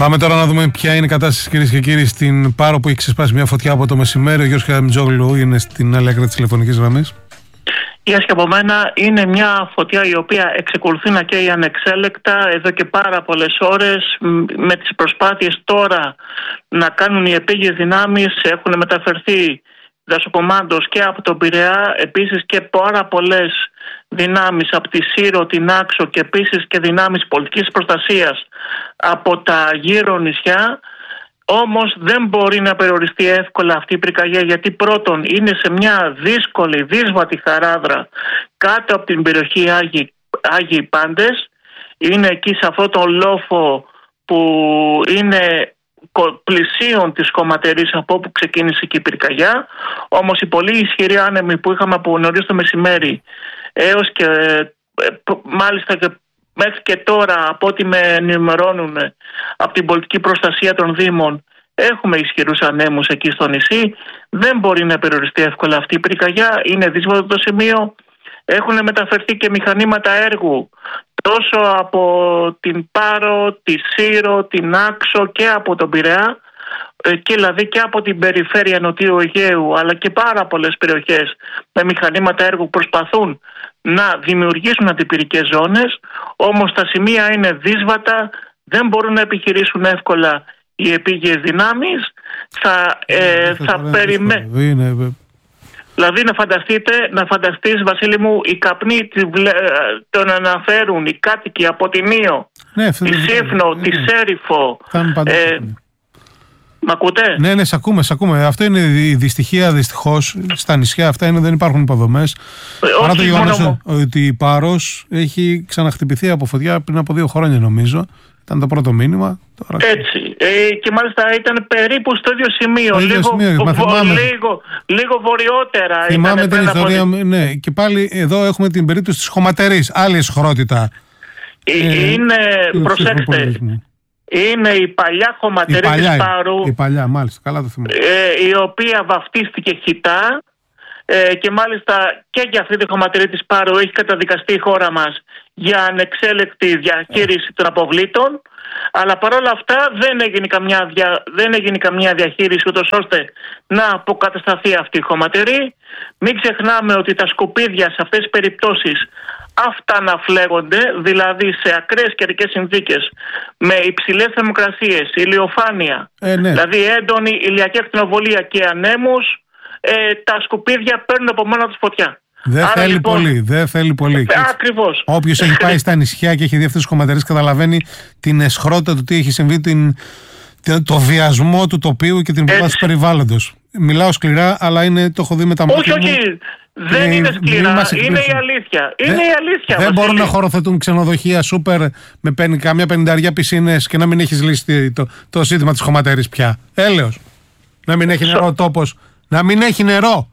Πάμε τώρα να δούμε ποια είναι η κατάσταση, κυρίες και κύριοι, στην Πάρο που έχει ξεσπάσει μια φωτιά από το μεσημέρι. Ο Γιώργος Χαραμιτζόγλου είναι στην άλλη άκρη της τηλεφωνικής γραμμής. Γεια και από μένα. Είναι μια φωτιά η οποία εξεκολουθεί να καίει ανεξέλεκτα εδώ και πάρα πολλές ώρες. Με τις προσπάθειες τώρα να κάνουν οι επίγειες δυνάμεις, έχουν μεταφερθεί δασοκομάντος και από τον Πειραιά, επίσης και πάρα πολλές δυνάμεις από τη Σύρο, την Άξο και επίσης και δυνάμεις πολιτικής προστασίας από τα γύρω νησιά. Όμως δεν μπορεί να περιοριστεί εύκολα αυτή η πυρκαγιά, γιατί πρώτον είναι σε μια δύσκολη, δύσβατη χαράδρα κάτω από την περιοχή Άγιοι Πάντες. Είναι εκεί σε αυτό το λόφο που είναι πλησίον της Χωματερής από όπου ξεκίνησε και η πυρκαγιά. Όμως οι πολύ ισχυροί άνεμοι που είχαμε από νωρίς το μεσημέρι έως και μάλιστα και μέχρι και τώρα, από ό,τι με ενημερώνουν από την πολιτική προστασία των Δήμων, έχουμε ισχυρούς ανέμους εκεί στο νησί. Δεν μπορεί να περιοριστεί εύκολα αυτή η πυρκαγιά. Είναι δύσκολο το σημείο. Έχουν μεταφερθεί και μηχανήματα έργου τόσο από την Πάρο, τη Σύρο, την Άξο και από τον Πειραιά, και δηλαδή και από την περιφέρεια Νοτιού Αιγαίου, αλλά και πάρα πολλές περιοχές με μηχανήματα έργου προσπαθούν να δημιουργήσουν αντιπυρικές ζώνες. Όμως τα σημεία είναι δύσβατα, δεν μπορούν να επιχειρήσουν εύκολα οι επίγειες δυνάμεις. Θα περιμένουν. Δηλαδή να φανταστείς, Βασίλη μου, οι καπνοί τον αναφέρουν οι κάτοικοι από την Ήο, τη Σύφνο, τη Σέριφο. Μ' ακούτε? Ναι, σ' ακούμε. Αυτό είναι η δυστυχία, δυστυχώς. Στα νησιά αυτά δεν υπάρχουν υποδομές. Παρά το γεγονός ότι η Πάρος έχει ξαναχτυπηθεί από φωτιά πριν από 2 χρόνια, νομίζω. Ήταν το πρώτο μήνυμα. Τώρα... Έτσι. Και μάλιστα ήταν περίπου στο ίδιο σημείο. Λίγο βορειότερα. Θυμάμαι την ιστορία. Ναι, και πάλι εδώ έχουμε την περίπτωση της Χωματερής. Άλλη εσχρότητα. Προσέξτε. Είναι η παλιά Χωματερή της Πάρου. Η παλιά, μάλιστα, καλά το θυμάμαι. Η οποία βαφτίστηκε Χιτά, και μάλιστα και για αυτή τη Χωματερή της Πάρου έχει καταδικαστεί η χώρα μας για ανεξέλεκτη διαχείριση των αποβλήτων. Αλλά παρόλα αυτά δεν έγινε καμιά διαχείριση ούτως ώστε να αποκατασταθεί αυτή η Χωματερή. Μην ξεχνάμε ότι τα σκουπίδια σε αυτές τις περιπτώσεις αυταναφλέγονται, δηλαδή σε ακραίες καιρικές συνθήκες με υψηλές θερμοκρασίες, ηλιοφάνεια, δηλαδή έντονη ηλιακή ακτινοβολία και ανέμους, τα σκουπίδια παίρνουν από μόνα τους φωτιά. Δεν θέλει πολύ. Ακριβώς. Όποιος έχει πάει στα νησιά και έχει δει αυτές τις Χωματερές καταλαβαίνει την εσχρότητα του τι έχει συμβεί, το βιασμό του τοπίου και την προβάση του περιβάλλοντος. Μιλάω σκληρά, αλλά το έχω δει με τα μάτια μου. Όχι. Δεν είναι σκληρά, είναι η αλήθεια. Δεν μπορούν να χωροθετούν ξενοδοχεία σούπερ με καμιά 50 πισίνες και να μην έχεις λύσει το ζήτημα της Χωματερής πια. Έλεος. Να μην έχει νερό ο τόπος. Να μην έχει νερό.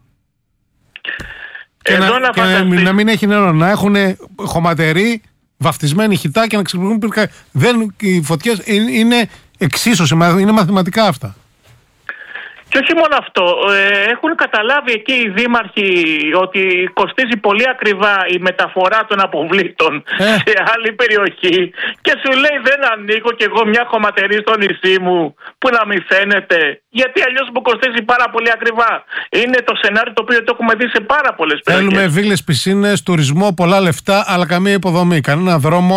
Να μην έχει νερό. Να έχουν Χωματερή, βαφτισμένη Χιτά και να ξεπληρούν πυρκαγιά. Οι φωτιές είναι εξίσωση, είναι μαθηματικά αυτά. Και όχι μόνο αυτό, έχουν καταλάβει εκεί οι δήμαρχοι ότι κοστίζει πολύ ακριβά η μεταφορά των αποβλήτων σε άλλη περιοχή και σου λέει δεν ανοίγω κι εγώ μια Χωματερή στο νησί μου που να μην φαίνεται, γιατί αλλιώς μου κοστίζει πάρα πολύ ακριβά. Είναι το σενάριο το οποίο το έχουμε δει σε πάρα πολλές περιοχές. Θέλουμε βίλες, πισίνες, τουρισμό, πολλά λεφτά, αλλά καμία υποδομή, κανένα δρόμο,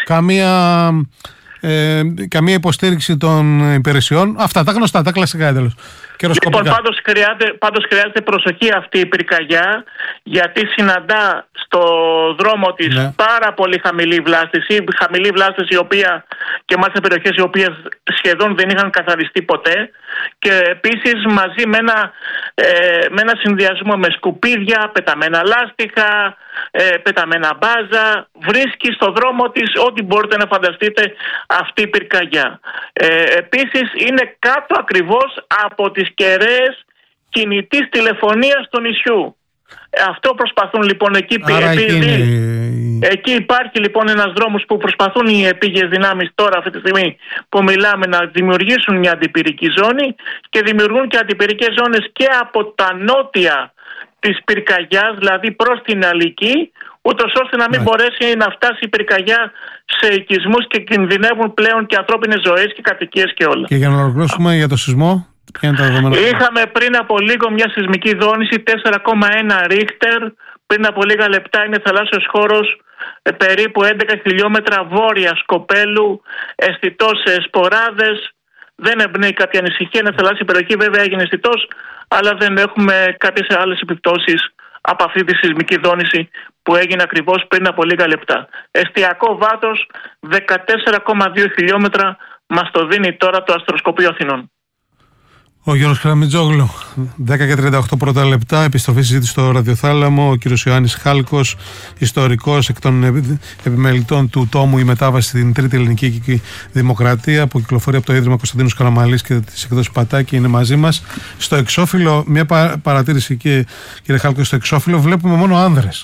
καμία υποστήριξη των υπηρεσιών. Αυτά τα γνωστά, τα κλασικά εντελώς. Λοιπόν, πάντως χρειάζεται προσοχή αυτή η πυρκαγιά, γιατί συναντά στο δρόμο της πάρα πολύ χαμηλή βλάστηση, η οποία και μάλιστα περιοχές οι οποίες σχεδόν δεν είχαν καθαριστεί ποτέ, και επίσης μαζί με ένα συνδυασμό με σκουπίδια, πεταμένα λάστιχα, πεταμένα μπάζα, βρίσκει στο δρόμο της ό,τι μπορείτε να φανταστείτε αυτή η πυρκαγιά. Επίσης είναι κάτω ακριβώς από τις κεραίες κινητής τηλεφωνίας του νησιού. Αυτό προσπαθούν λοιπόν εκεί. Εκεί υπάρχει λοιπόν ένας δρόμος που προσπαθούν οι επίγειες δυνάμεις τώρα αυτή τη στιγμή που μιλάμε να δημιουργήσουν μια αντιπυρική ζώνη, και δημιουργούν και αντιπυρικές ζώνες και από τα νότια της πυρκαγιάς, δηλαδή προς την Αλική, ούτως ώστε να μην μπορέσει να φτάσει η πυρκαγιά σε οικισμούς και κινδυνεύουν πλέον και ανθρώπινες ζωές και κατοικίες και όλα. Και για να ολοκληρώσουμε για το σεισμό, ποια είναι τα δεδομένα? Είχαμε πριν από λίγο μια σεισμική δόνηση 4,1 Ρίχτερ. Πριν από λίγα λεπτά είναι θαλάσσιος χώρος περίπου 11 χιλιόμετρα βόρεια Σκοπέλου, αισθητός σε σποράδες. Δεν εμπνέει κάποια ανησυχία, είναι θαλάσσια περιοχή, βέβαια έγινε αισθητός, αλλά δεν έχουμε κάποιες άλλες επιπτώσεις από αυτή τη σεισμική δόνηση που έγινε ακριβώς πριν από λίγα λεπτά. Εστιακό βάθος 14,2 χιλιόμετρα μας το δίνει τώρα το Αστροσκοπείο Αθηνών. Ο Γιώργος Καραμιτζόγλου, 10 και 38 πρώτα λεπτά, επιστροφή συζήτηση στο Ραδιοθάλαμο. Ο κύριος Ιωάννης Χάλκος, ιστορικός, εκ των επιμελητών του τόμου «Η μετάβαση στην Τρίτη Ελληνική Δημοκρατία», που κυκλοφορεί από το Ίδρυμα Κωνσταντίνος Καραμαλής και τις εκδόσεις Πατάκη, είναι μαζί μας. Στο εξώφυλλο, μια παρατήρηση, και κύριε Χάλκο, στο εξώφυλλο βλέπουμε μόνο άνδρες.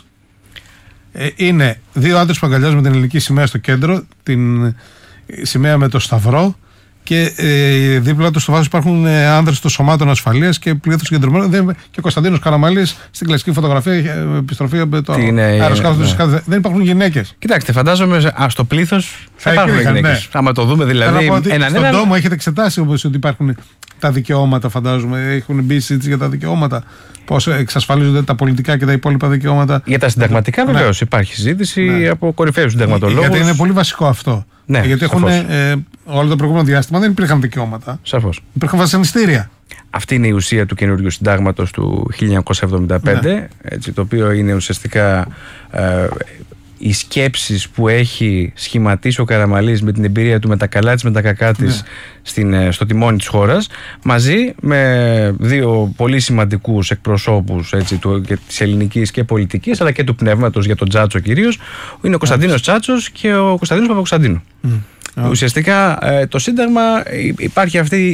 Είναι δύο άντρες που αγκαλιάζουν την ελληνική σημαία στο κέντρο, την σημαία με το σταυρό. Και δίπλα του στο βάθος υπάρχουν άνδρες των σωμάτων ασφαλείας και πλήθος συγκεντρωμένων. Και ο Κωνσταντίνος Καραμαλής στην κλασική φωτογραφία, επιστροφή από το αεροσκάφο του Σκάδη. Δεν υπάρχουν γυναίκες. Κοιτάξτε, φαντάζομαι στο πλήθος θα υπάρχουν γυναίκες. Άμα το δούμε δηλαδή. Στον τόμο έχετε εξετάσει όπως ότι υπάρχουν τα δικαιώματα, φαντάζομαι. Έχουν μπει συζήτηση για τα δικαιώματα. Πώς εξασφαλίζονται τα πολιτικά και τα υπόλοιπα δικαιώματα. Για τα συνταγματικά, βεβαίως υπάρχει συζήτηση από κορυφαίους συνταγματολόγους. Γιατί είναι πολύ βασικό αυτό. Ναι, γιατί έχουν, όλο το προηγούμενο διάστημα δεν υπήρχαν δικαιώματα. Σαφώς. Υπήρχαν βασανιστήρια. Αυτή είναι η ουσία του καινούργιου συντάγματος του 1975, έτσι, το οποίο είναι ουσιαστικά οι σκέψεις που έχει σχηματίσει ο Καραμαλής με την εμπειρία του, με τα καλά της, με τα κακά της, στο τιμόνι της χώρας, μαζί με δύο πολύ σημαντικούς εκπροσώπους, έτσι, της ελληνικής και πολιτικής, αλλά και του πνεύματος, για τον Τσάτσο κυρίως, είναι ο Κωνσταντίνος Τσάτσος και ο Κωνσταντίνος Παπακοσταντίνου. Ουσιαστικά το Σύνταγμα, υπάρχει αυτή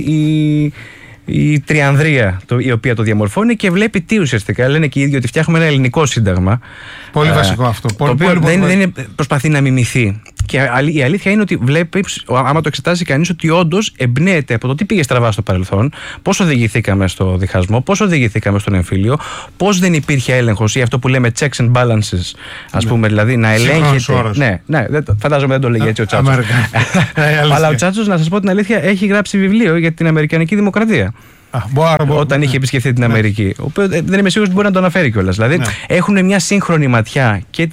η τριανδρία η οποία το διαμορφώνει και βλέπει τι ουσιαστικά. Λένε και οι ίδιοι ότι φτιάχνουμε ένα ελληνικό σύνταγμα. Πολύ βασικό αυτό. Το οποίο δεν προσπαθεί να μιμηθεί. Και η αλήθεια είναι ότι βλέπει, άμα το εξετάσει κανείς, ότι όντως εμπνέεται από το τι πήγε στραβά στο παρελθόν, πώς οδηγηθήκαμε στο διχασμό, πώς οδηγηθήκαμε στον εμφύλιο, πώς δεν υπήρχε έλεγχος ή αυτό που λέμε checks and balances, ας πούμε, δηλαδή να ελέγχεται. Ναι, φαντάζομαι δεν το λέγει έτσι ο Τσάτσος. Αλλά ο Τσάτσος, να σας πω την αλήθεια, έχει γράψει βιβλίο για την Αμερικανική Δημοκρατία. Όταν είχε επισκεφθεί την Αμερική. Δεν είμαι σίγουρος ότι μπορεί να το αναφέρει κιόλας. Δηλαδή έχουν μια σύγχρονη ματιά και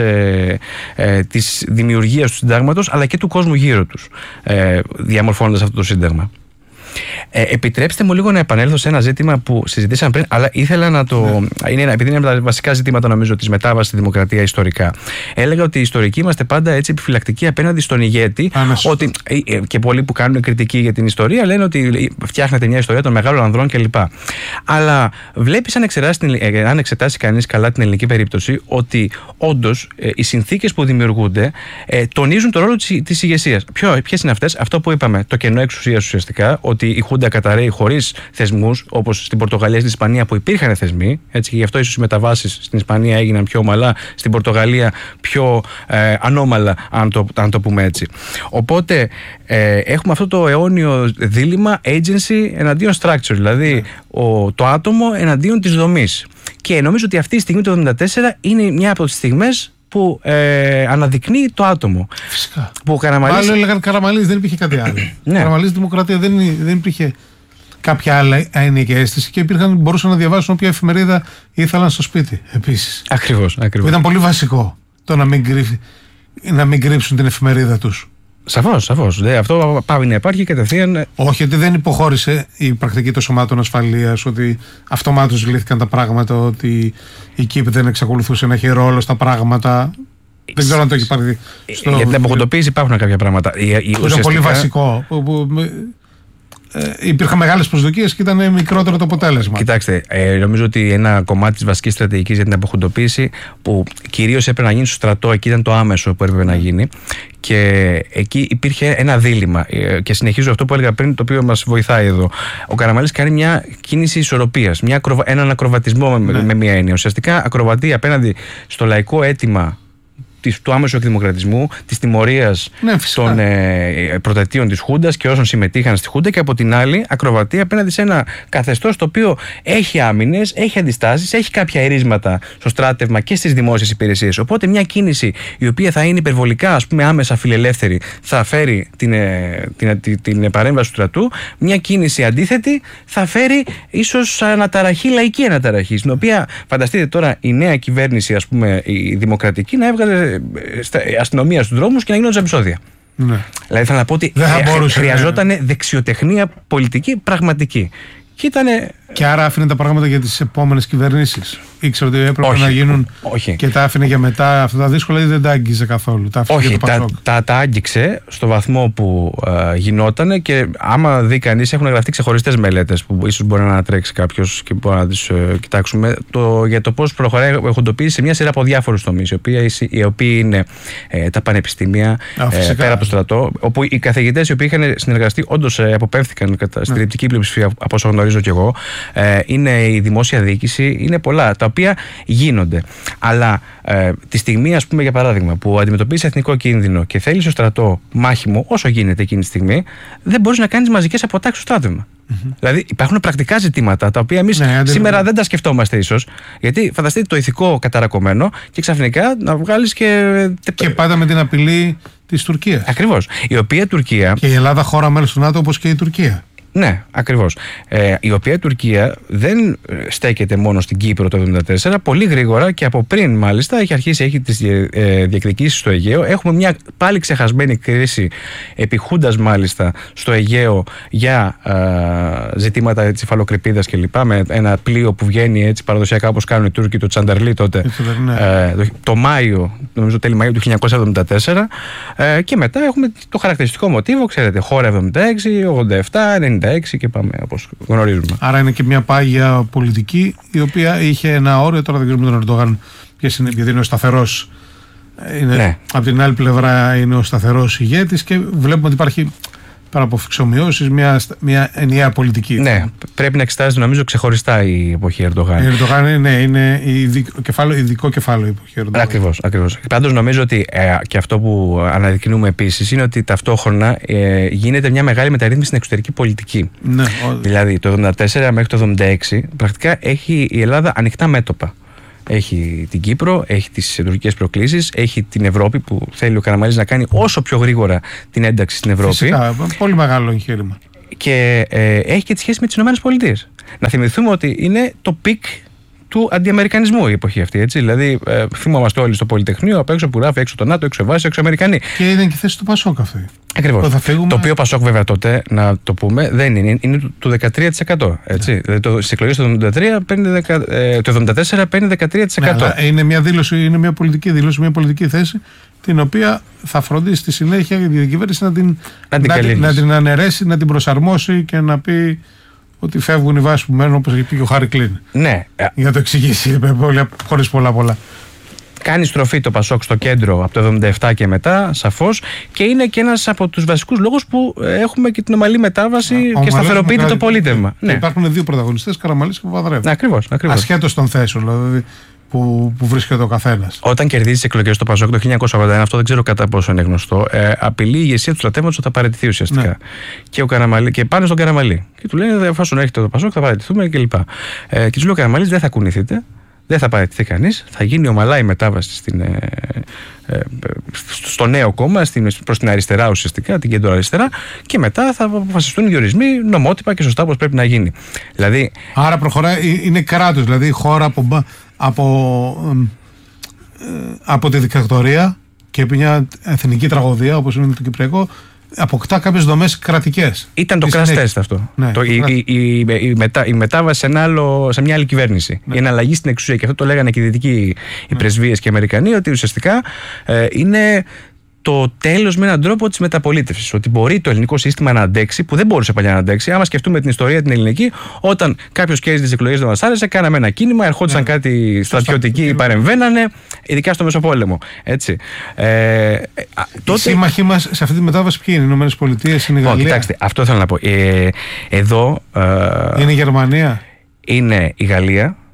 της δημιουργίας του συντάγματος, αλλά και του κόσμου γύρω τους, διαμορφώνοντας αυτό το σύνταγμα. Επιτρέψτε μου λίγο να επανέλθω σε ένα ζήτημα που συζητήσαμε πριν, αλλά ήθελα να το. Επειδή είναι από τα βασικά ζητήματα, νομίζω, της μετάβασης στη δημοκρατία ιστορικά. Έλεγα ότι οι ιστορικοί είμαστε πάντα έτσι επιφυλακτικοί απέναντι στον ηγέτη. Ότι, και πολλοί που κάνουν κριτική για την ιστορία λένε ότι φτιάχνεται μια ιστορία των μεγάλων ανδρών κλπ. Αλλά βλέπεις, αν εξετάσει κανείς καλά την ελληνική περίπτωση, ότι όντως οι συνθήκες που δημιουργούνται τονίζουν το ρόλο της ηγεσίας. Ποιες είναι αυτές? Αυτό που είπαμε, το κενό εξουσίας ουσιαστικά, ότι η Χούντα καταραίει χωρίς θεσμούς, όπως στην Πορτογαλία, στην Ισπανία που υπήρχαν θεσμοί, έτσι, και γι' αυτό ίσως οι μεταβάσεις στην Ισπανία έγιναν πιο ομαλά, στην Πορτογαλία πιο ανώμαλα, αν το πούμε έτσι. Οπότε έχουμε αυτό το αιώνιο δίλημμα agency εναντίον structure, δηλαδή το άτομο εναντίον της δομής. Και νομίζω ότι αυτή η στιγμή, το 1974, είναι μια από τις στιγμές που αναδεικνύει το άτομο. Φυσικά. Που Άλλο έλεγαν Καραμαλής, δεν υπήρχε κάτι άλλο. Καραμαλής δημοκρατία, δεν υπήρχε κάποια άλλη έννοια και αίσθηση και μπορούσαν να διαβάσουν όποια εφημερίδα ήθελαν στο σπίτι επίσης. Ακριβώς. Ήταν πολύ βασικό το να μην κρύψουν την εφημερίδα τους. Σαφώς. Αυτό πάει να υπάρχει κατευθείαν. Όχι, ότι δεν υποχώρησε η πρακτική των σωμάτων ασφαλείας, ότι αυτομάτως λύθηκαν τα πράγματα, ότι η ΚΙΠ δεν εξακολουθούσε να έχει ρόλο στα πράγματα. Δεν ξέρω αν το έχει πάρει. Για την αποκωδοποίηση υπάρχουν κάποια πράγματα. Ήταν πολύ βασικό. Υπήρχαν μεγάλες προσδοκίες και ήταν μικρότερο το αποτέλεσμα. Κοιτάξτε, νομίζω ότι ένα κομμάτι της βασικής στρατηγικής για την αποχουντοποίηση, που κυρίως έπρεπε να γίνει στο στρατό, εκεί ήταν το άμεσο που έπρεπε να γίνει, και εκεί υπήρχε ένα δίλημμα. Και συνεχίζω αυτό που έλεγα πριν, το οποίο μας βοηθάει εδώ. Ο Καραμαλής κάνει μια κίνηση ισορροπίας, έναν ακροβατισμό με μία έννοια. Ουσιαστικά ακροβατεί απέναντι στο λαϊκό αίτημα του άμεσου εκδημοκρατισμού, της τιμωρίας των πρωτατείων της Χούντας και όσων συμμετείχαν στη Χούντα, και από την άλλη ακροβατία απέναντι σε ένα καθεστώς το οποίο έχει άμυνες, έχει αντιστάσεις, έχει κάποια ερίσματα στο στράτευμα και στις δημόσιες υπηρεσίες. Οπότε μια κίνηση η οποία θα είναι υπερβολικά, ας πούμε, άμεσα φιλελεύθερη, θα φέρει την παρέμβαση του στρατού. Μια κίνηση αντίθετη θα φέρει ίσως αναταραχή, λαϊκή αναταραχή, στην οποία φανταστείτε τώρα η νέα κυβέρνηση, ας πούμε, η δημοκρατική, να έβγαζε αστυνομία στους δρόμους και να γίνονταν επεισόδια. Ναι. Δηλαδή θέλω να πω ότι χρειαζόταν δεξιοτεχνία πολιτική πραγματική. Και άρα άφηνε τα πράγματα για τις επόμενες κυβερνήσεις. Ήξερε ότι έπρεπε να γίνουν και τα άφηνε για μετά αυτά τα δύσκολα, ή δεν τα άγγιζε καθόλου? Τα άγγιξε στο βαθμό που γινότανε, και άμα δει κανείς, έχουν γραφτεί ξεχωριστές μελέτες που ίσως μπορεί να ανατρέξει κάποιος και μπορεί να τις κοιτάξουμε για το πώς προχωράει η εχοντοποίηση σε μια σειρά από διάφορους τομείς, οι οποίοι είναι τα πανεπιστήμια, πέρα από το στρατό, όπου οι καθηγητές οι οποίοι είχαν συνεργαστεί όντως αποπέμφθηκαν κατά συντριπτική πλειοψηφία, από όσο γνωρίζω κι εγώ. Είναι η δημόσια διοίκηση, είναι πολλά τα οποία γίνονται. Αλλά τη στιγμή, ας πούμε, για παράδειγμα, που αντιμετωπίζει εθνικό κίνδυνο και θέλει στο στρατό μάχημο, όσο γίνεται εκείνη τη στιγμή, δεν μπορείς να κάνεις μαζικές αποτάξεις στο στράτευμα. Δηλαδή υπάρχουν πρακτικά ζητήματα τα οποία εμείς σήμερα δεν τα σκεφτόμαστε ίσως. Γιατί φανταστείτε το ηθικό καταρακωμένο και ξαφνικά να βγάλεις και πάντα με την απειλή της Τουρκίας. Ακριβώς. Η οποία Τουρκία. Και η Ελλάδα χώρα μέλος του ΝΑΤΟ, όπως και η Τουρκία. Ναι, ακριβώς. Η οποία Τουρκία δεν στέκεται μόνο στην Κύπρο το 1974, πολύ γρήγορα και από πριν μάλιστα έχει τις διεκδικήσεις στο Αιγαίο. Έχουμε μια πάλι ξεχασμένη κρίση επί Χούντας μάλιστα στο Αιγαίο για ζητήματα της υφαλοκρηπίδας κλπ. Με ένα πλοίο που βγαίνει έτσι παραδοσιακά όπως κάνουν οι Τούρκοι, το Τσανταρλί τότε, το Μάιο, νομίζω τέλη Μαΐου του 1974, και μετά έχουμε το χαρακτηριστικό μοτίβο, ξέρετε, χώρα 76, 87, 96 και πάμε όπως γνωρίζουμε. Άρα είναι και μια πάγια πολιτική η οποία είχε ένα όριο. Τώρα δεν ξέρουμε τον Ερντογάν γιατί είναι ο σταθερός. Από την άλλη πλευρά είναι ο σταθερός ηγέτης και βλέπουμε ότι υπάρχει πέρα από εξομοιώσεις μια ενιαία πολιτική. Ναι, πρέπει να εξετάζεται νομίζω ξεχωριστά η εποχή Ερντογάν. Η Ερντογάν είναι ειδικό κεφάλαιο η εποχή Ερντογάν. Ακριβώς. Πάντως νομίζω ότι και αυτό που αναδεικνύουμε επίσης είναι ότι ταυτόχρονα γίνεται μια μεγάλη μεταρρύθμιση στην εξωτερική πολιτική. Ναι, δηλαδή το 1974 μέχρι το 1976 πρακτικά έχει η Ελλάδα ανοιχτά μέτωπα. Έχει την Κύπρο, έχει τις τουρκικές προκλήσεις, έχει την Ευρώπη που θέλει ο Καραμανλής να κάνει όσο πιο γρήγορα την ένταξη στην Ευρώπη. Φυσικά, πολύ μεγάλο εγχείρημα. Και έχει και τη σχέση με τις ΗΠΑ. Να θυμηθούμε ότι είναι το πικ του αντιαμερικανισμού η εποχή αυτή. Έτσι. Δηλαδή, θυμόμαστε όλοι στο Πολυτεχνείο, απ' έξω που γράφει έξω το ΝΑΤΟ, έξω Ευρώπη, έξω Αμερικανοί. Και ήταν και η θέση του Πασόκ αυτή. Ακριβώς. Το οποίο Πασόκ, βέβαια, τότε, να το πούμε, δεν είναι του 13%. Έτσι. Δηλαδή, στις εκλογές του 1974 παίρνει 13%. Ναι, είναι μια δήλωση, είναι μια πολιτική δήλωση, μια πολιτική θέση, την οποία θα φροντίσει στη συνέχεια η διακυβέρνηση να την αναιρέσει, να την προσαρμόσει και να πει ότι φεύγουν οι βάσεις που μένουν, όπως είπε και ο Χάρη Κλίν. Ναι. Για να το εξηγήσει χωρίς πολλά. Κάνει στροφή το Πασόκ στο κέντρο από το 1977 και μετά, σαφώς, και είναι και ένας από τους βασικούς λόγους που έχουμε και την ομαλή μετάβαση και σταθεροποιείται το πολίτευμα. Ναι. Υπάρχουν δύο πρωταγωνιστές, Καραμανλής και Παπανδρέου. Ακριβώς. Ασχέτως των θέσεων, δηλαδή, που βρίσκεται ο καθένας. Όταν κερδίζει τις εκλογές στο Πασόκ το 1981, αυτό δεν ξέρω κατά πόσο είναι γνωστό, απειλεί η ηγεσία του στρατεύματος ότι θα παραιτηθεί ουσιαστικά. Ναι. Και πάνε στον Καραμανλή. Και του λένε, εφόσον έχετε το Πασόκ, θα παραιτηθούμε κλπ. Και του λέει ο Καραμανλής, δεν θα κουνηθείτε. Δεν θα παραιτηθεί κανείς, θα γίνει ομαλά η μετάβαση στο νέο κόμμα, προς την αριστερά ουσιαστικά, την κεντροαριστερά, και μετά θα αποφασιστούν οι διορισμοί νομότυπα και σωστά όπως πρέπει να γίνει. Δηλαδή, άρα προχωράει, είναι κράτος, δηλαδή χώρα από τη δικτατορία και επί μια εθνική τραγωδία όπως είναι το Κυπριακό, αποκτά κάποιες δομές κρατικές. Ήταν το crash test αυτό. Ναι, η μετάβαση σε μια άλλη κυβέρνηση. Ναι. Η εναλλαγή στην εξουσία. Και αυτό το λέγανε και οι δυτικοί οι πρεσβείες και οι Αμερικανοί, ότι ουσιαστικά είναι το τέλος με έναν τρόπο της μεταπολίτευσης. Ότι μπορεί το ελληνικό σύστημα να αντέξει, που δεν μπορούσε παλιά να αντέξει. Άμα σκεφτούμε την ιστορία την ελληνική, όταν κάποιος κέρδισε τις εκλογές δεν μας άρεσε, κάναμε ένα κίνημα, ερχόντουσαν κάτι στρατιωτικοί, παρεμβαίνανε, ειδικά στο Μεσοπόλεμο. Έτσι. Οι σύμμαχοί μας σε αυτή τη μετάβαση ποιοι είναι, οι Ηνωμένες Πολιτείες, είναι η Γαλλία? Κοιτάξτε, αυτό θέλω να πω. Εδώ. Είναι η Γερμανία. Είναι η Γαλλία.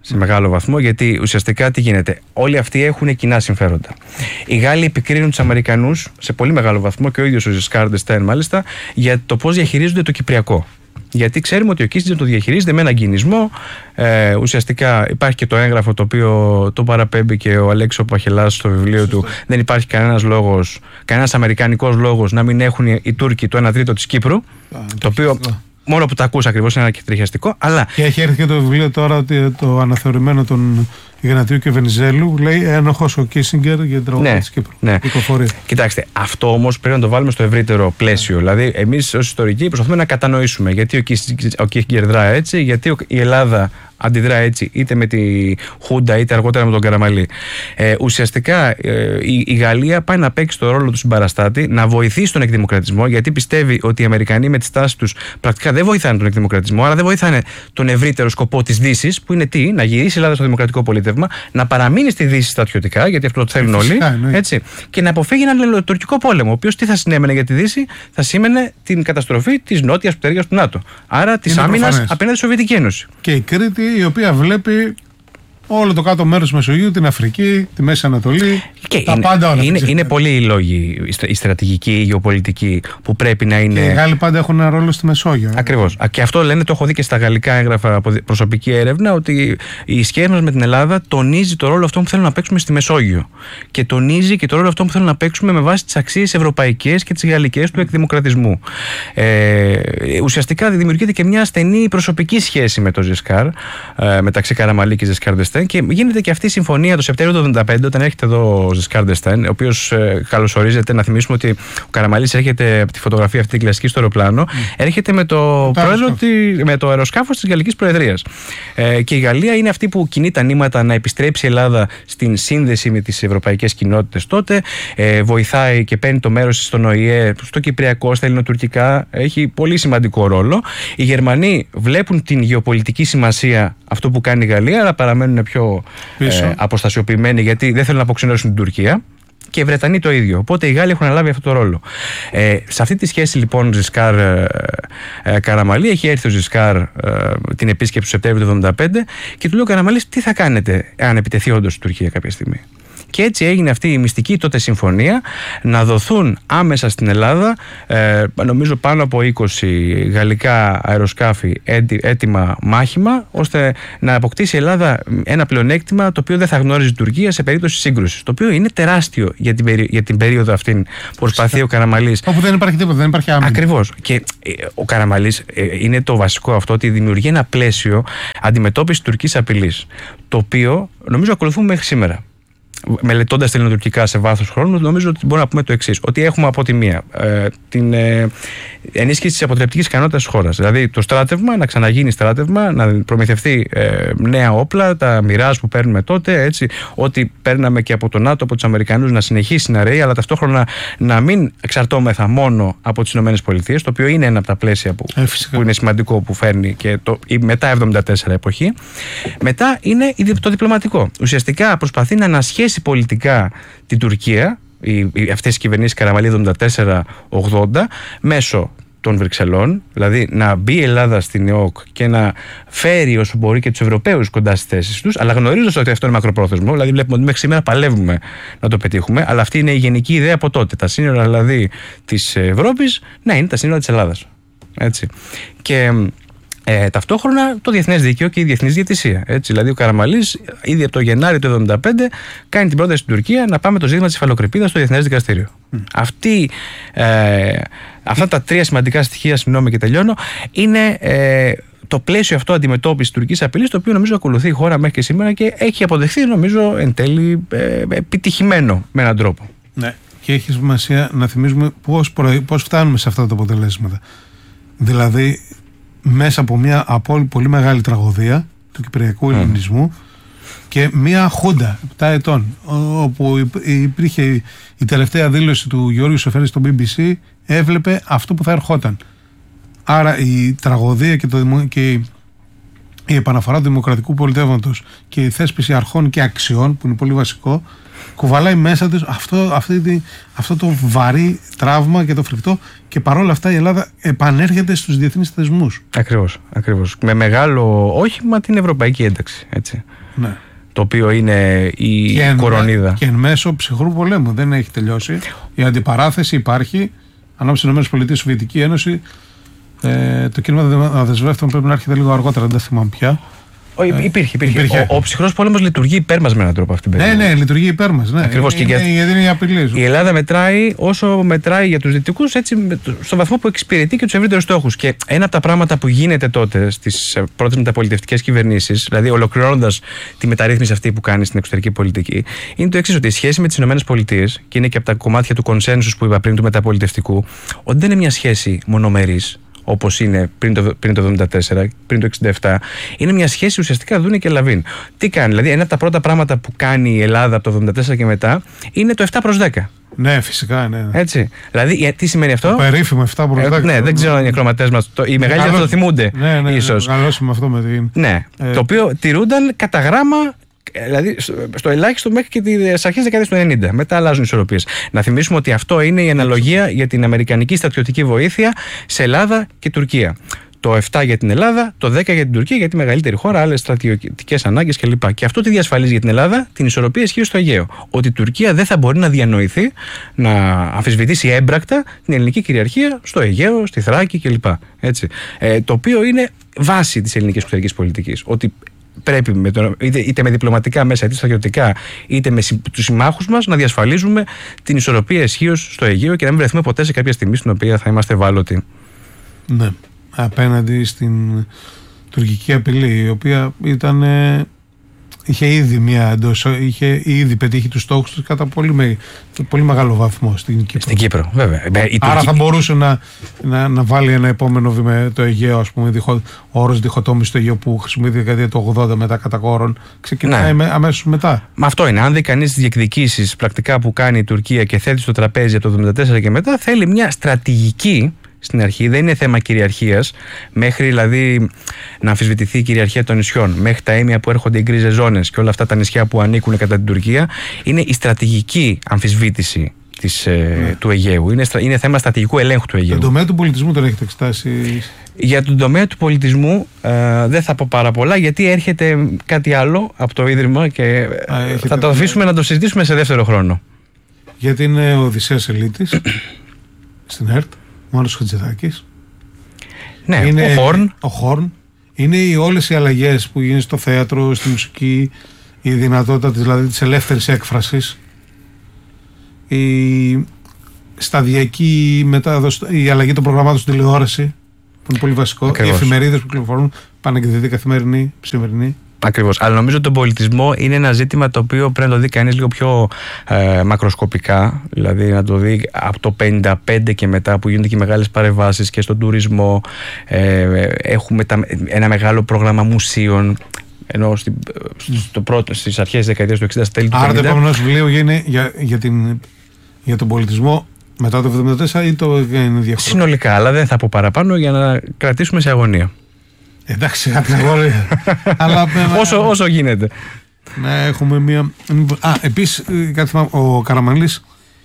σε μεγάλο βαθμό, γιατί ουσιαστικά τι γίνεται. Όλοι αυτοί έχουν κοινά συμφέροντα. Οι Γάλλοι επικρίνουν τους Αμερικανούς σε πολύ μεγάλο βαθμό, και ο ίδιος ο Ζισκάρ ντ'Εστέν μάλιστα, για το πώς διαχειρίζονται το Κυπριακό. Γιατί ξέρουμε ότι ο Κίσινγκερ το διαχειρίζεται με έναν κινησμό. Ουσιαστικά υπάρχει και το έγγραφο το οποίο το παραπέμπει και ο Αλέξης Παχελάς στο βιβλίο του. Δεν υπάρχει κανένας αμερικανικός λόγος να μην έχουν οι Τούρκοι το 1/3 της Κύπρου. Το οποίο μόνο που τα ακούς ακριβώς είναι τριχιαστικό. Αλλά... Και έχει έρθει και το βιβλίο τώρα, ότι το αναθεωρημένο των Ιγνατίου και Βενιζέλου, λέει ένοχος ο Κίσινγκερ για την τραγωδία της Κύπρου. Ναι. Κοιτάξτε, αυτό όμως πρέπει να το βάλουμε στο ευρύτερο πλαίσιο. Δηλαδή, εμείς ως ιστορικοί προσπαθούμε να κατανοήσουμε γιατί ο Κίσινγκερ δρά έτσι, γιατί η Ελλάδα αντιδρά έτσι, είτε με τη Χούντα είτε αργότερα με τον Καραμαλή. Ουσιαστικά η Γαλλία πάει να παίξει το ρόλο του συμπαραστάτη, να βοηθήσει τον εκδημοκρατισμό, γιατί πιστεύει ότι οι Αμερικανοί με τη στάση τους πρακτικά δεν βοηθάνε τον εκδημοκρατισμό, αλλά δεν βοηθάνε τον ευρύτερο σκοπό της Δύσης, που είναι τι, να γυρίσει η Ελλάδα στο δημοκρατικό πολίτευμα, να παραμείνει στη Δύση στρατιωτικά, γιατί αυτό το θέλουν όλοι, έτσι, και να αποφύγει έναν τουρκικό πόλεμο, ο οποίος τι θα συνέμενε για τη Δύση, θα σήμαινε την καταστροφή της νότιας πτέρυγας του ΝΑΤΟ. Άρα της άμυνας απέναντι στη Σοβιετική Ένωση. Και η Κρήτη, η οποία βλέπει όλο το κάτω μέρος του Μεσογείου, την Αφρική, τη Μέση Ανατολή, και τα πάντα όλα. Είναι πολλοί οι λόγοι, η στρατηγική, η γεωπολιτική, που πρέπει να είναι. Και οι Γάλλοι πάντα έχουν ένα ρόλο στη Μεσόγειο. Ακριβώς. Και αυτό λένε, το έχω δει και στα γαλλικά έγγραφα από προσωπική έρευνα, ότι η σχέση μας με την Ελλάδα τονίζει το ρόλο αυτό που θέλουν να παίξουμε στη Μεσόγειο. Και τονίζει και το ρόλο αυτό που θέλουν να παίξουμε με βάση τις αξίες ευρωπαϊκές και τις γαλλικές του εκδημοκρατισμού. Ουσιαστικά δημιουργείται και μια στενή προσωπική σχέση με τον Ζισκάρ, μεταξύ Καραμαλή και Ζισκάρ ντ'Εστέν. Και γίνεται και αυτή η συμφωνία το Σεπτέμβριο του 1975, όταν έρχεται εδώ ο Ζισκάρ ντ'Εστέν, ο οποίος καλωσορίζεται. Να θυμίσουμε ότι ο Καραμαλής έρχεται από τη φωτογραφία αυτή την κλασική στο αεροπλάνο, έρχεται με το πρόεδρο, με το αεροσκάφος της Γαλλικής Προεδρίας. Και η Γαλλία είναι αυτή που κινεί τα νήματα να επιστρέψει η Ελλάδα στην σύνδεση με τις ευρωπαϊκές κοινότητες τότε. Βοηθάει και παίρνει το μέρος στον ΟΗΕ, στο Κυπριακό, στα ελληνοτουρκικά. Έχει πολύ σημαντικό ρόλο. Οι Γερμανοί βλέπουν την γεωπολιτική σημασία αυτό που κάνει η Γαλλία, αλλά παραμένουν πιο αποστασιοποιημένοι, γιατί δεν θέλουν να αποξενώσουν την Τουρκία. Και οι Βρετανοί το ίδιο. Οπότε οι Γάλλοι έχουν αναλάβει αυτό το ρόλο. Σε αυτή τη σχέση λοιπόν Ζισκάρ Καραμαλή, έχει έρθει ο Ζισκάρ την επίσκεψη του Σεπτέμβριου του 1975 και του λέει ο Καραμαλής, τι θα κάνετε αν επιτεθεί όντως η Τουρκία κάποια στιγμή. Και έτσι έγινε αυτή η μυστική τότε συμφωνία να δοθούν άμεσα στην Ελλάδα, νομίζω πάνω από 20 γαλλικά αεροσκάφη έτοιμα μάχημα, ώστε να αποκτήσει η Ελλάδα ένα πλεονέκτημα το οποίο δεν θα γνώριζε η Τουρκία σε περίπτωση σύγκρουσης. Το οποίο είναι τεράστιο για την περίοδο αυτή που προσπαθεί ο Καραμαλής. Όπου δεν υπάρχει τίποτα, δεν υπάρχει άμυνα. Ακριβώς. Και ο Καραμαλής είναι το βασικό αυτό, ότι δημιουργεί ένα πλαίσιο αντιμετώπισης τουρκικής απειλής, το οποίο νομίζω ακολουθούμε μέχρι σήμερα. Μελετώντας τα ελληνοτουρκικά σε βάθος χρόνου, νομίζω ότι μπορούμε να πούμε το εξής: ότι έχουμε από τη μία την ενίσχυση της αποτρεπτικής ικανότητας της χώρας. Δηλαδή το στράτευμα, να ξαναγίνει στράτευμα, να προμηθευτεί νέα όπλα, τα Mirage που παίρνουμε τότε, έτσι, ό,τι παίρναμε και από τον ΝΑΤΟ, από τους Αμερικανούς, να συνεχίσει να ρέει, αλλά ταυτόχρονα να μην εξαρτώμεθα μόνο από τις ΗΠΑ, το οποίο είναι ένα από τα πλαίσια που είναι σημαντικό, που φέρνει και η μετά 74 εποχή. Μετά είναι το διπλωματικό. Ουσιαστικά προσπαθεί να ανασχέσει πολιτικά την Τουρκία, αυτές οι κυβερνήσεις Καραμαλή 74-80, μέσω των Βρυξελών, δηλαδή να μπει η Ελλάδα στην ΕΟΚ και να φέρει όσο μπορεί και τους Ευρωπαίους κοντά στις θέσεις τους, αλλά γνωρίζοντας ότι αυτό είναι μακροπρόθεσμο, δηλαδή βλέπουμε ότι μέχρι σήμερα παλεύουμε να το πετύχουμε, αλλά αυτή είναι η γενική ιδέα από τότε. Τα σύνορα δηλαδή της Ευρώπης να είναι τα σύνορα της Ελλάδας. Έτσι. Και ταυτόχρονα το διεθνές δίκαιο και η διεθνής διαιτησία. Έτσι, δηλαδή ο Καραμαλής ήδη από το Γενάρη του 1975 κάνει την πρόταση στην Τουρκία να πάμε το ζήτημα της υφαλοκρηπίδας στο Διεθνές Δικαστήριο. Αυτά τα τρία σημαντικά στοιχεία, συγγνώμη και τελειώνω, είναι το πλαίσιο αυτό αντιμετώπισης τουρκικής απειλής, το οποίο νομίζω ακολουθεί η χώρα μέχρι και σήμερα και έχει αποδεχθεί, νομίζω, εν τέλει επιτυχημένο με έναν τρόπο. Ναι, και έχει σημασία να θυμίζουμε πώς φτάνουμε σε αυτά τα αποτελέσματα. Δηλαδή, μέσα από μια πολύ μεγάλη τραγωδία του Κυπριακού Ελληνισμού και μια Χούντα 7 ετών, όπου υπήρχε η τελευταία δήλωση του Γιώργου Σοφέρη στο BBC, έβλεπε αυτό που θα ερχόταν. Άρα η τραγωδία και η επαναφορά του δημοκρατικού πολιτεύματος και η θέσπιση αρχών και αξιών, που είναι πολύ βασικό, κουβαλάει μέσα της αυτό το βαρύ τραύμα και το φρικτό, και παρόλα αυτά η Ελλάδα επανέρχεται στους διεθνείς θεσμούς. Ακριβώς. Με μεγάλο όχημα την ευρωπαϊκή ένταξη. Έτσι. Ναι. Το οποίο είναι η κορονίδα. Και εν μέσω ψυχρού πολέμου. Δεν έχει τελειώσει. Η αντιπαράθεση υπάρχει ανάμεσα στις ΗΠΑ και τη Σοβιετική Ένωση. Το κίνημα δεσμεύτων πρέπει να έρχεται λίγο αργότερα, δεν θυμάμαι πια. Υπήρχε. Ο ψυχρός πόλεμος λειτουργεί υπέρ μας με έναν τρόπο αυτή την περίοδο. Ναι, λειτουργεί υπέρ μας. Ναι. Ακριβώς. Γιατί είναι η απειλή. Η Ελλάδα μετράει όσο μετράει για τους δυτικούς, έτσι, στον βαθμό που εξυπηρετεί και τους ευρύτερους στόχους. Και ένα από τα πράγματα που γίνεται τότε στις πρώτες μεταπολιτευτικές κυβερνήσεις, δηλαδή ολοκληρώνοντας τη μεταρρύθμιση αυτή που κάνει στην εξωτερική πολιτική, είναι το εξής: ότι η σχέση με τις ΗΠΑ, και είναι και από τα κομμάτια του κονσένσους που είπα πριν του μεταπολιτευτικού, ότι δεν είναι μια σχέση μονομερής, όπως είναι πριν το 1974, πριν το 1967, είναι μια σχέση ουσιαστικά Δούνη και Λαβίν. Τι κάνει, δηλαδή, ένα από τα πρώτα πράγματα που κάνει η Ελλάδα από το 1974 και μετά είναι το 7/10. Ναι, φυσικά, ναι. Έτσι. Δηλαδή, τι σημαίνει αυτό? Το περίφημο 7/10. Ναι, δεν ξέρω αν οι ακροατές μας, οι μεγάλοι αυτό το θυμούνται. Ναι, ίσως. Μεγαλώσαμε αυτό με την. Ναι, το οποίο τηρούνταν κατά γράμμα. Δηλαδή στο ελάχιστο μέχρι και τις αρχές δεκαετίας του 90. Μετά αλλάζουν οι ισορροπίες. Να θυμίσουμε ότι αυτό είναι η αναλογία για την αμερικανική στρατιωτική βοήθεια σε Ελλάδα και Τουρκία. Το 7 για την Ελλάδα, το 10 για την Τουρκία, για τη μεγαλύτερη χώρα, άλλες στρατιωτικές ανάγκες κλπ. Και αυτό τι διασφαλίζει για την Ελλάδα? Την ισορροπία ισχύω στο Αιγαίο. Ότι η Τουρκία δεν θα μπορεί να διανοηθεί, να αμφισβητήσει έμπρακτα την ελληνική κυριαρχία στο Αιγαίο, στη Θράκη κλπ. Το οποίο είναι βάση της ελληνικής εξωτερικής πολιτικής. Ότι πρέπει είτε με διπλωματικά μέσα, είτε στρατιωτικά, είτε με τους συμμάχους μας να διασφαλίζουμε την ισορροπία ισχύως στο Αιγαίο και να μην βρεθούμε ποτέ σε κάποια στιγμή στην οποία θα είμαστε ευάλωτοι. Ναι, απέναντι στην τουρκική απειλή, η οποία είχε ήδη πετύχει τους στόχους τους κατά πολύ μεγάλο βαθμό στην Κύπρο. Στην Κύπρο, βέβαια. Άρα θα μπορούσε να βάλει ένα επόμενο βήμα, το Αιγαίο, ας πούμε, ο όρος διχοτόμηση στο Αιγαίο που χρησιμοποιήθηκε δεκαετία του 80 μετά κατά κόρον, ξεκινάει αμέσως μετά. Μα αυτό είναι. Αν δει κανείς τις διεκδικήσεις πρακτικά που κάνει η Τουρκία και θέτει στο τραπέζι από το 1974 και μετά, θέλει μια στρατηγική. Στην αρχή δεν είναι θέμα κυριαρχίας, μέχρι δηλαδή να αμφισβητηθεί η κυριαρχία των νησιών, μέχρι τα έμια που έρχονται οι γκρίζες ζώνες και όλα αυτά τα νησιά που ανήκουν κατά την Τουρκία, είναι η στρατηγική αμφισβήτηση του Αιγαίου. Είναι θέμα στρατηγικού ελέγχου του Αιγαίου. Τον τομέα του πολιτισμού τον έχετε εξετάσει? Για τον τομέα του πολιτισμού δεν θα πω πάρα πολλά, γιατί έρχεται κάτι άλλο από το Ίδρυμα και θα το αφήσουμε να το συζητήσουμε σε δεύτερο χρόνο. Γιατί είναι ο Οδυσσέας Ελίτης στην ΕΡΤ. Μόνος Χατζηδάκης. Ναι, ο Χόρν. Είναι όλες οι αλλαγές που γίνονται στο θέατρο, στη μουσική, η δυνατότητα δηλαδή της ελεύθερης έκφρασης, η σταδιακή μετάδοση, η αλλαγή των προγραμμάτων στην τηλεόραση, που είναι πολύ βασικό. Ακριβώς. Οι εφημερίδες που κυκλοφορούν, πανεκδοτική, καθημερινή, σημερινή. Ακριβώς. Αλλά νομίζω ότι τον πολιτισμό είναι ένα ζήτημα το οποίο πρέπει να το δει κανείς λίγο πιο μακροσκοπικά. Δηλαδή να το δει από το 1955 και μετά, που γίνονται και μεγάλες παρεμβάσεις και στον τουρισμό. Έχουμε ένα μεγάλο πρόγραμμα μουσείων. Ενώ στις αρχές της δεκαετίας του 60, στα τέλη του 50. Άρα το επόμενο βιβλίο είναι για τον πολιτισμό μετά το 1974 ή το είναι διαφορετικό? Συνολικά, αλλά δεν θα πω παραπάνω για να κρατήσουμε σε αγωνία. Εντάξει, αλλά όσο γίνεται. Να έχουμε μία. Επίσης, κάτι θυμάμαι, ο Καραμανλής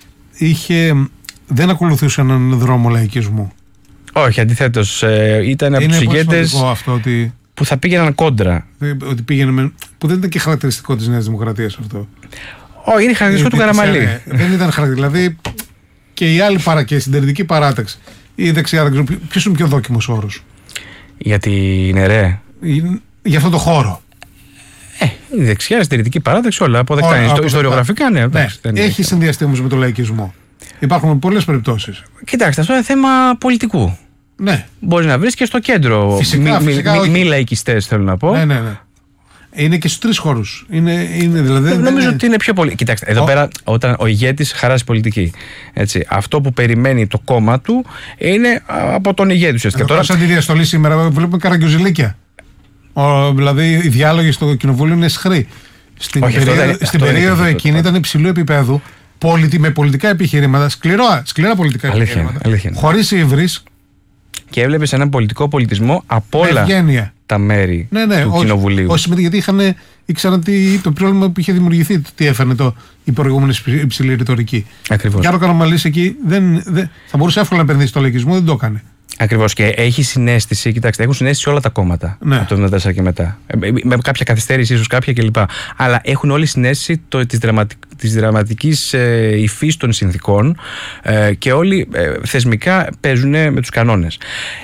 δεν ακολουθούσε έναν δρόμο λαϊκισμού. Όχι, αντιθέτως, ήταν από τους ηγέτες που θα πήγαιναν κόντρα. Ότι που δεν ήταν και χαρακτηριστικό της Νέας Δημοκρατίας αυτό. Όχι, είναι χαρακτηριστικό του Καραμανλή. Δεν ήταν χαρακτηριστικό. Δηλαδή και η άλλη και η συντηρητική παράταξη, η δεξιά, δεν ξέρω ποιος είναι πιο δόκιμος όρος. Για την ΕΡΕ. Για αυτό το χώρο. Η δεξιά, η συντηρητική παράταξη, όλα αποδεκτά. Ιστοριογραφικά, ναι. Έχει συνδυαστεί όμως με το λαϊκισμό. Υπάρχουν πολλές περιπτώσεις. Κοιτάξτε, αυτό είναι θέμα πολιτικού. Ναι. Μπορεί να βρεις και στο κέντρο. Φυσικά, μη λαϊκιστές, θέλω να πω. Ναι. Είναι και στους τρεις χώρους. Δηλαδή, νομίζω ότι είναι πιο πολύ. Κοιτάξτε, εδώ πέρα, όταν ο ηγέτης χαράσει πολιτική. Έτσι, αυτό που περιμένει το κόμμα του είναι από τον ηγέτη ουσιαστικά. Τώρα, σαν τη διαστολή σήμερα, βλέπουμε καραγκιουζιλίκια. Δηλαδή, οι διάλογοι στο κοινοβούλιο είναι σχροί. Στην περίοδο εκείνη ήταν υψηλού επίπεδου, με πολιτικά επιχειρήματα, σκληρά πολιτικά επιχειρήματα. Χωρίς ύβρις. Και έβλεπες έναν πολιτικό πολιτισμό από όλα. τα μέρη του Κοινοβουλίου. Όχι, γιατί ήξεραν το πρόβλημα που είχε δημιουργηθεί, τι έφερε η προηγούμενη υψηλή ρητορική. Ακριβώς. Και άρα ο Καραμανλής εκεί θα μπορούσε εύκολα να επενδύσει στο λαϊκισμό, δεν το έκανε. Ακριβώς, και έχει συναίσθηση, κοιτάξτε, έχουν συναίσθηση όλα τα κόμματα από το 1974 και μετά. Με κάποια καθυστέρηση, ίσως κάποια κλπ. Αλλά έχουν όλη συναίσθηση της δραματικής υφής των συνθήκων και όλοι θεσμικά παίζουν με τους κανόνες.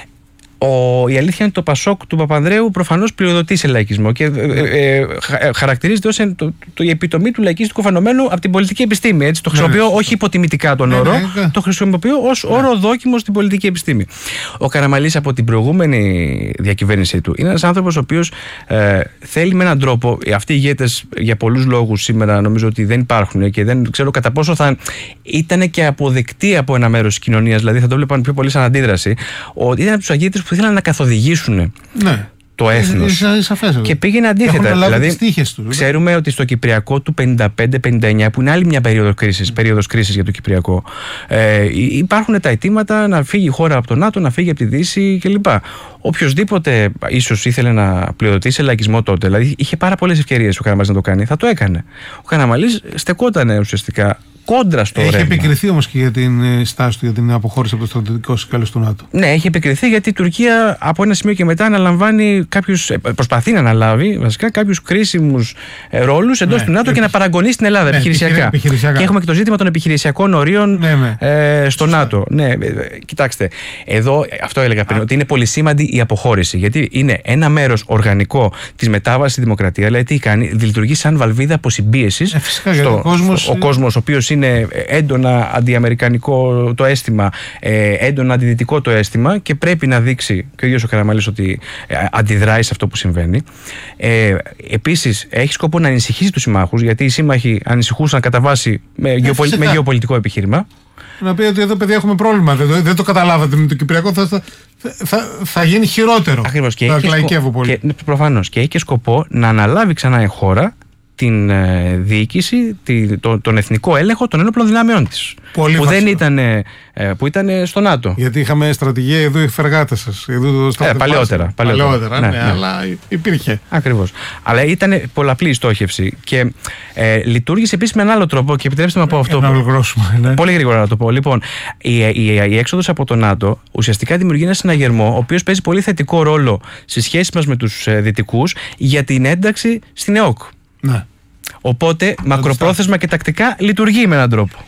Η αλήθεια είναι ότι το Πασόκ του Παπανδρέου προφανώς πλειοδοτεί σε λαϊκισμό και χαρακτηρίζεται ως η επιτομή του λαϊκιστικού φαινομένου από την πολιτική επιστήμη. Έτσι. Το χρησιμοποιώ όχι υποτιμητικά τον όρο, το χρησιμοποιώ ως όρο δόκιμο στην πολιτική επιστήμη. Ο Καραμανλής από την προηγούμενη διακυβέρνησή του είναι ένας άνθρωπος ο οποίος θέλει με έναν τρόπο, αυτοί οι ηγέτες για πολλούς λόγους σήμερα νομίζω ότι δεν υπάρχουν και δεν ξέρω κατά πόσο θα ήταν και αποδεκτοί από ένα μέρος της κοινωνίας, δηλαδή θα το βλέπαν πιο πολύ σαν αντίδραση, ότι ήταν από τους ηγέτες που ήθελαν να καθοδηγήσουν το έθνος. Και πήγαινε αντίθετα. Δηλαδή, ξέρουμε ότι στο Κυπριακό του 55-59, που είναι άλλη μια περίοδος κρίσης για το Κυπριακό, υπάρχουν τα αιτήματα να φύγει η χώρα από το ΝΑΤΟ, να φύγει από τη Δύση κλπ. Οποιοςδήποτε ίσως ήθελε να πλειοδοτήσει λαϊκισμό τότε, δηλαδή είχε πάρα πολλές ευκαιρίες ο Καραμανλής να το κάνει, θα το έκανε. Ο Καραμανλής στεκόταν ουσιαστικά κόντρα στο ρεύμα. Έχει επικριθεί όμως και για την στάση του, για την αποχώρηση από το στρατιωτικό σκέλος του ΝΑΤΟ. Ναι, έχει επικριθεί γιατί η Τουρκία από ένα σημείο και μετά προσπαθεί να αναλάβει βασικά κάποιους κρίσιμους ρόλους εντός του ΝΑΤΟ και να παραγωνίσει την Ελλάδα επιχειρησιακά. Και έχουμε και το ζήτημα των επιχειρησιακών ορίων στο ΝΑΤΟ. Ναι, κοιτάξτε, εδώ αυτό έλεγα πριν, ότι είναι πολύ σημαντική η αποχώρηση. Γιατί είναι ένα μέρος οργανικό της μετάβασης στη δημοκρατία, δηλαδή τι κάνει, λειτουργεί σαν βαλβίδα αποσυμπίεσης. Ο κόσμος, ο οποίος είναι έντονα αντιαμερικανικό το αίσθημα, έντονα αντιδυτικό το αίσθημα και πρέπει να δείξει και ο ίδιος ο Καραμανλής ότι αντιδράει σε αυτό που συμβαίνει. Επίσης, έχει σκοπό να ανησυχήσει τους συμμάχους, γιατί οι σύμμαχοι ανησυχούσαν κατά βάση με γεωπολιτικό επιχείρημα. Να πει ότι εδώ, παιδιά, έχουμε πρόβλημα. Δεν το καταλάβατε με το Κυπριακό, θα γίνει χειρότερο. Ακριβώς. Προφανώς. Και έχει και σκοπό να αναλάβει ξανά η χώρα την διοίκηση, τον εθνικό έλεγχο των ένοπλων δυνάμεών της. Που ήταν στο ΝΑΤΟ. Γιατί είχαμε στρατηγία εδώ οι φεργάτες σας. Παλαιότερα. Αλλά υπήρχε. Ακριβώς. Αλλά ήταν πολλαπλή η στόχευση και λειτουργήσε επίσης με ένα άλλο τρόπο και επιτρέψτε να πω αυτό. Πολύ γρήγορα να το πω. Λοιπόν, η έξοδος από το ΝΑΤΟ ουσιαστικά δημιουργεί ένα συναγερμό ο οποίος παίζει πολύ θετικό ρόλο στη σχέση μας με τους δυτικούς για την ένταξη στην ΕΟΚ. Ναι. Οπότε μακροπρόθεσμα και τακτικά λειτουργεί με έναν τρόπο.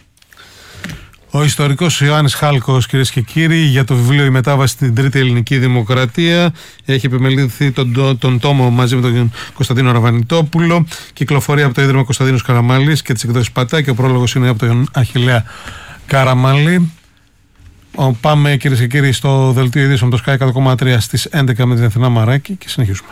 Ο ιστορικός Ιωάννης Χάλκος, κυρίες και κύριοι, για το βιβλίο «Η μετάβαση στην Τρίτη Ελληνική Δημοκρατία». Έχει επιμεληθεί τον τόμο μαζί με τον Κωνσταντίνο Ραβανιτόπουλο. Κυκλοφορεί από το Ίδρυμα Κωνσταντίνος Καραμανλής και τις εκδόσεις Πατά, και ο πρόλογος είναι από τον Αχιλλέα Καραμανλή. Πάμε, κυρίες και κύριοι, στο δελτίο ειδήσεων το Sky 100,3 στις 11 με την Αθηνά Μαράκη και συνεχίζουμε.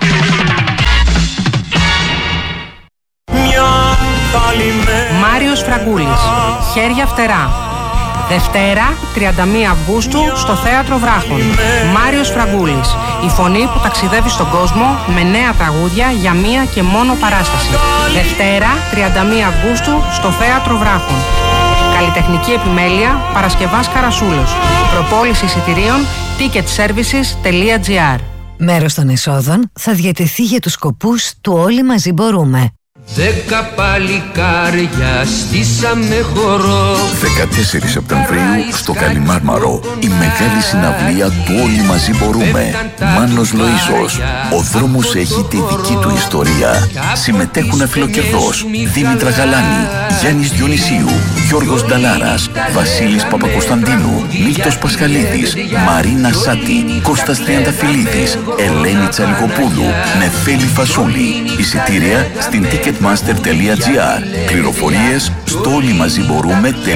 Μάριος Φραγκούλης, Χέρια φτερά. Δευτέρα, 31 Αυγούστου, στο Θέατρο Βράχων. Μάριος Φραγκούλης, η φωνή που ταξιδεύει στον κόσμο με νέα τραγούδια για μία και μόνο παράσταση. Δευτέρα, 31 Αυγούστου, στο Θέατρο Βράχων. Καλλιτεχνική επιμέλεια, Παρασκευάς Καρασούλος. Προπόληση εισιτηρίων, ticketservices.gr. Μέρος των εσόδων θα διατεθεί για τους σκοπούς του «Όλοι μαζί μπορούμε». 10 παλικάρια στήσαμε χορό. 14 Σεπτεμβρίου στο Καλιμάρμαρο, η μεγάλη συναυλία του «Όλοι μαζί μπορούμε». Μάνος Λοΐσος. Ο δρόμος έχει τη δική του ιστορία. Συμμετέχουν Αφιλοκερδός, Δήμητρα Γαλάνη, Γιάννης Διονυσίου, Γιώργος Νταλάρας, Βασίλης Παπακοσταντίνου, Μίλτος Πασχαλίδης, Μαρίνα Σάτη, Κώστας Τριανταφυλλίδης, Ελένη Τσαλιγοπούλου, Νεφέλη Φασούλη. Εισιτήρια στην ticketmaster.gr. Πληροφορίες στο όλοιμαζιμπορούμε.